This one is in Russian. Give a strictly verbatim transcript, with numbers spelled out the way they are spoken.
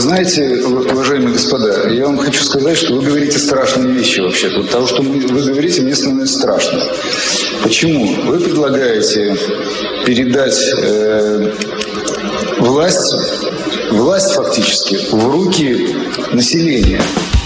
знаете, уважаемые господа, я вам хочу сказать, что вы говорите страшные вещи вообще-то. Вот того, что вы говорите, мне становится страшно. Почему? Вы предлагаете передать э, власть, власть фактически в руки населения.